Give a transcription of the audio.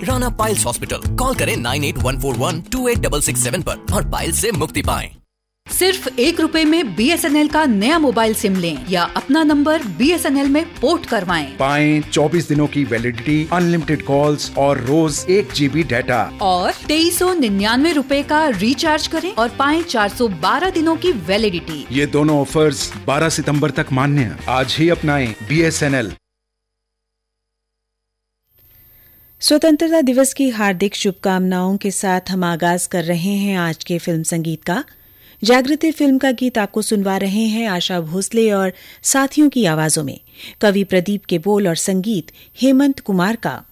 Rana piles hospital. Call करें 9814128667 पर और पाइल्स से मुक्ति पाएं। सिर्फ ₹1 में BSNL का नया मोबाइल सिम लें या अपना नंबर BSNL में पोर्ट करवाएं। पाएं 24 दिनों की वैलिडिटी, अनलिमिटेड कॉल्स और रोज 1 GB डाटा। और ₹2399 का रिचार्ज करें और पाएं 412 दिनों की वैलिडिटी। ये दोनों ऑफर्स 12 सितंबर तक मान्य हैं। आज ही अपनाएं BSNL। स्वतंत्रता दिवस की हार्दिक शुभकामनाओं के साथ हम आगाज कर रहे हैं आज के फिल्म संगीत का। जागृति फिल्म का गीत आपको सुनवा रहे हैं आशा भोसले और साथियों की आवाजों में। कवि प्रदीप के बोल और संगीत हेमंत कुमार का।